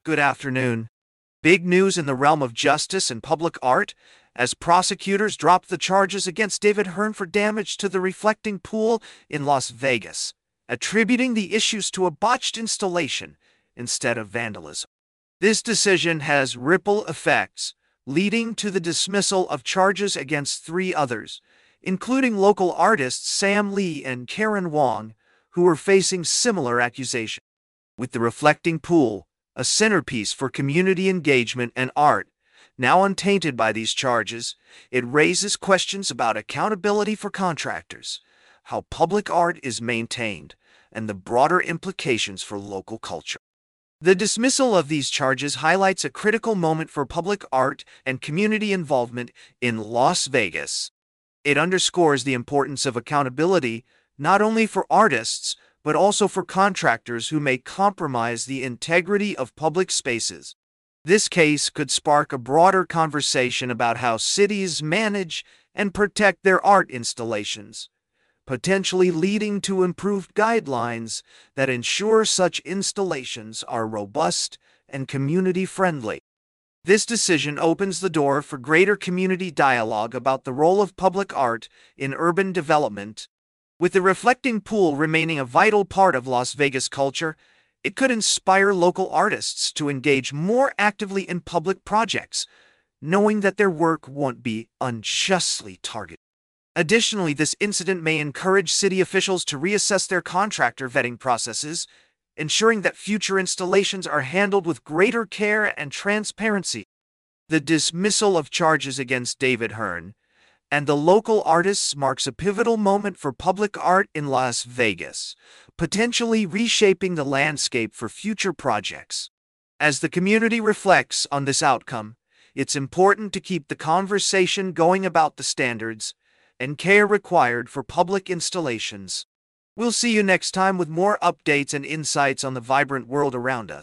Good afternoon. Big news in the realm of justice and public art as prosecutors dropped the charges against David Hearn for damage to the reflecting pool in Las Vegas, attributing the issues to a botched installation instead of vandalism. This decision has ripple effects, leading to the dismissal of charges against three others, including local artists Sam Lee and Karen Wong, who were facing similar accusations. With the reflecting pool, a centerpiece for community engagement and art, now untainted by these charges, it raises questions about accountability for contractors, how public art is maintained, and the broader implications for local culture. The dismissal of these charges highlights a critical moment for public art and community involvement in Las Vegas. It underscores the importance of accountability not only for artists, but also for contractors who may compromise the integrity of public spaces. This case could spark a broader conversation about how cities manage and protect their art installations, potentially leading to improved guidelines that ensure such installations are robust and community-friendly. This decision opens the door for greater community dialogue about the role of public art in urban development. With the reflecting pool remaining a vital part of Las Vegas culture, it could inspire local artists to engage more actively in public projects, knowing that their work won't be unjustly targeted. Additionally, this incident may encourage city officials to reassess their contractor vetting processes, ensuring that future installations are handled with greater care and transparency. The dismissal of charges against David Hearn and the local artists marks a pivotal moment for public art in Las Vegas, potentially reshaping the landscape for future projects. As the community reflects on this outcome, it's important to keep the conversation going about the standards and care required for public installations. We'll see you next time with more updates and insights on the vibrant world around us.